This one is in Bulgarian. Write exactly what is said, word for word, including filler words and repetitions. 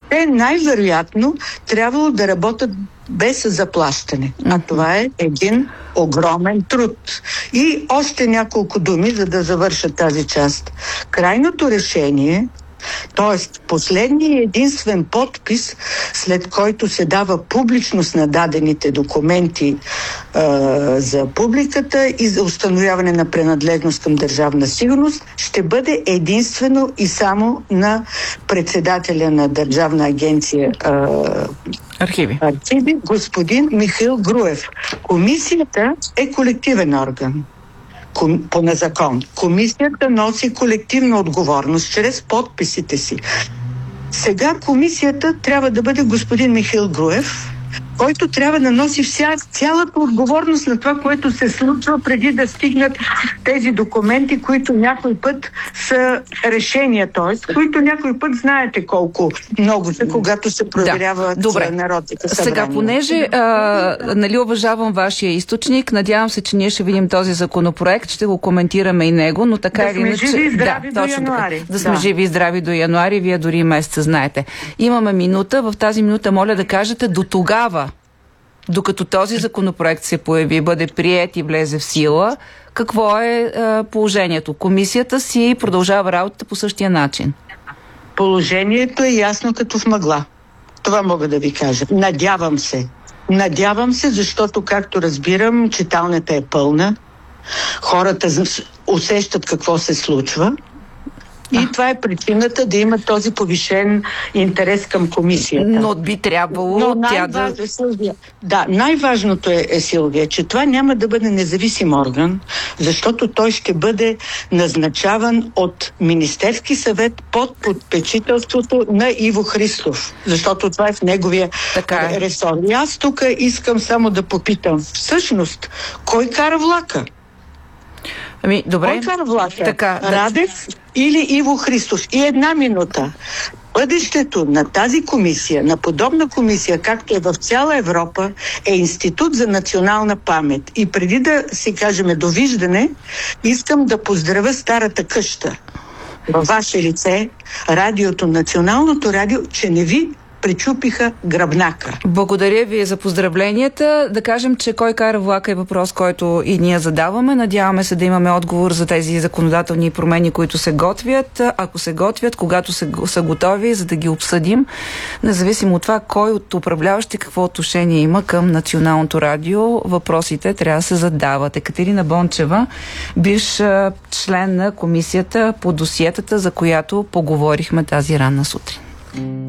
те най-вероятно трябвало да работят без заплащане. А това е един огромен труд. И още няколко думи, за да завърша тази част. Крайното решение, т.е. последният единствен подпис, след който се дава публичност на дадените документи е, за публиката и за установяване на принадлежност към държавна сигурност, ще бъде единствено и само на председателя на Държавна агенция е, Архиви. Архиви, господин Михаил Груев. Комисията е колективен орган. По на закон. Комисията носи колективна отговорност чрез подписите си. Сега комисията трябва да бъде господин Михаил Груев, който трябва да носи вся, цялата отговорност на това, което се случва преди да стигнат тези документи, които някой път са решения, т.е. които някой път знаете колко много са, когато се проверяват да. Народните събрания. Сега, понеже а, нали, уважавам вашия източник, надявам се, че ние ще видим този законопроект, ще го коментираме и него, но така да или иначе... Да сме живи и здрави да, до януари. Така, да сме да. живи и здрави до януари, вие дори месеца знаете. Имаме минута, в тази минута моля да кажете до тогава, докато този законопроект се появи, бъде приет и влезе в сила, какво е а, положението? Комисията си продължава работата по същия начин. Положението е ясно като в мъгла. Това мога да ви кажа. Надявам се. Надявам се, защото, както разбирам, читалнята е пълна. Хората усещат какво се случва. И това е причината да има този повишен интерес към комисията. Но би трябвало Но тя да... Силвия, да, най-важното е, е, Силвия, че това няма да бъде независим орган, защото той ще бъде назначаван от Министерски съвет под подпечителството на Иво Христов, защото това е в неговия така ресор. И аз тук искам само да попитам, всъщност, кой кара влака? Ами, добре. Кой кара влака? Така, Радев или Иво Христов? И една минута. Бъдещето на тази комисия, на подобна комисия, както е в цяла Европа, е Институт за национална памет. И преди да си кажем довиждане, искам да поздравя старата къща във ваше лице, радиото, националното радио, че не ви причупиха гръбнака. Благодаря ви за поздравленията. Да кажем, че кой кара влака е въпрос, който и ние задаваме. Надяваме се да имаме отговор за тези законодателни промени, които се готвят. Ако се готвят, когато се, са готови, за да ги обсъдим, независимо от това, кой от управляващи какво отношение има към Националното радио, въпросите трябва да се задават. Екатерина Бончева, бивш член на комисията по досиетата, за която поговорихме тази ранна сутрин.